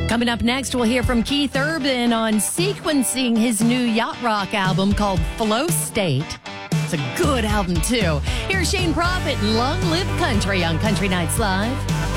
Coming up next, we'll hear from Keith Urban on sequencing his new yacht rock album called Flow State. It's a good album, too. Here's Shane Prophet, Long Live Country on Country Nights Live.